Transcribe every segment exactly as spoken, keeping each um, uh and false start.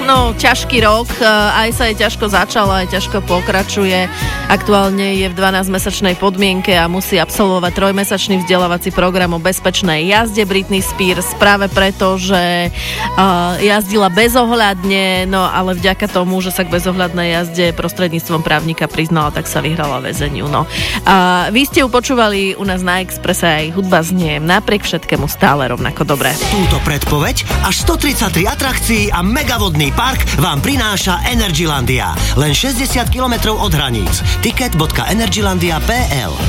No, ťažký rok, aj sa je ťažko začal, aj ťažko pokračuje. Aktuálne je v dvanásťmesačnej podmienke a musí absolvovať trojmesačný vzdelávací program o bezpečnej jazde Britney Spears práve preto, že uh, jazdila bezohľadne, no ale vďaka tomu, že sa k bezohľadnej jazde prostredníctvom právnika priznala, tak sa vyhrala väzeniu. No. Uh, vy ste ju počúvali u nás na Expresse, aj hudba znie napriek všetkému stále rovnako dobre. Túto predpoveď až stotridsaťtri atrakcií a megavodný park vám prináša Energylandia. Len šesťdesiat kilometrov od hraníc. ticket bodka energylandia bodka es el.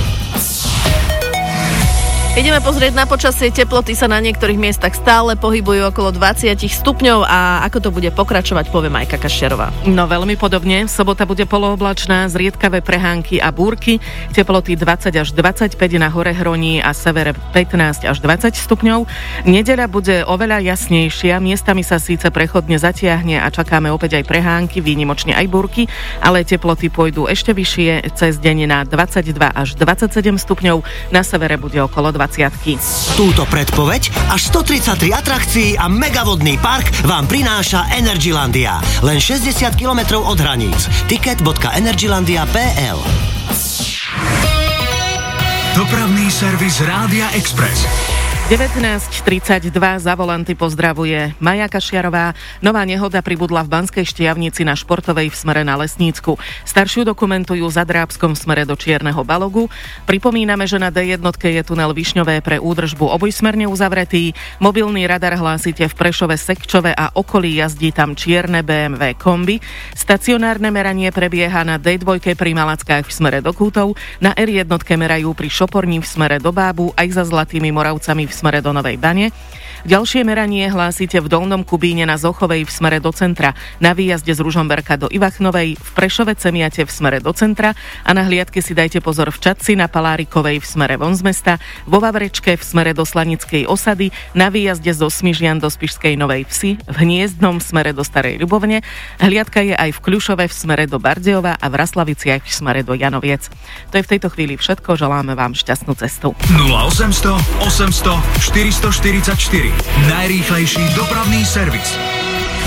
Ideme pozrieť na počasie. Teploty sa na niektorých miestach stále pohybujú okolo dvadsať stupňov a ako to bude pokračovať, povie Majka Kašťarová. No veľmi podobne. Sobota bude polooblačná, zriedkavé prehánky a búrky. Teploty dvadsať až dvadsaťpäť na hore Hroní a severe pätnásť až dvadsať stupňov. Nedeľa bude oveľa jasnejšia. Miestami sa síce prechodne zatiahne a čakáme opäť aj prehánky, výnimočne aj búrky, ale teploty pôjdu ešte vyššie, cez deň na dvadsaťdva až dvadsaťsedem stupňov. Na severe bude okolo dvadsať. Túto predpoveď až stotridsaťtri atrakcií a megavodný park vám prináša Energylandia. Len šesťdesiat kilometrov od hraníc. ticket bodka energylandia bodka es el. Dopravný servis Rádia Express. devätnásť tridsaťdva za volanty pozdravuje Maja Kašťarová. Nová nehoda pribudla v Banskej Štiavnici na Športovej v smere na Lesnícku. Staršiu dokumentujú za Drábskom v smere do Čierneho Balogu. Pripomíname, že na dé jedna je tunel Višňové pre údržbu obojsmerne uzavretý. Mobilný radar hlásite v Prešove, Sekčove a okolí, jazdí tam čierne bé em vé kombi. Stacionárne meranie prebieha na dé dva pri Malackách v smere do Kútov. Na er jedna merajú pri Šoporní v smere do Bábu aj za Zlatými Moravcami v smere do Novej Bane. Ďalšie meranie hlásite v Dolnom Kubíne na Zochovej v smere do centra, na výjazde z Ružomberka do Ivachnovej, v Prešove Cemiate v smere do centra a na hliadke si dajte pozor v Čadci na Palárikovej v smere von z mesta, vo Vavrečke v smere do Slanickej osady, na výjazde zo Smižian do Spišskej Novej Vsi, v Hniezdnom v smere do Starej Ľubovne. Hliadka je aj v Kľušove v smere do Bardejova a v Raslaviciach v smere do Janoviec. To je v tejto chvíli všetko, želáme vám šťastnú cestu. nula osem nula nula osem nula nula štyri štyri štyri Najrýchlejší dopravný servis.